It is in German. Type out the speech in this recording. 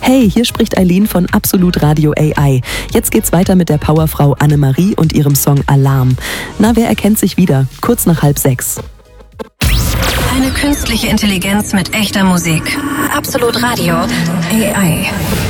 Hey, hier spricht Eileen von Absolut Radio AI. Jetzt geht's weiter mit der Powerfrau Annemarie und ihrem Song Alarm. Na, wer erkennt sich wieder? Kurz nach 5:30. Eine künstliche Intelligenz mit echter Musik. Absolut Radio AI.